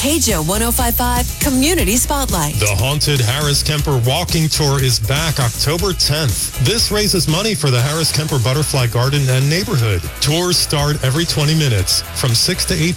KJO 105.5 Community Spotlight. The Haunted Harris Kemper Walking Tour is back October 10th. This raises money for the Harris Kemper Butterfly Garden and neighborhood. Tours start every 20 minutes from 6 to 8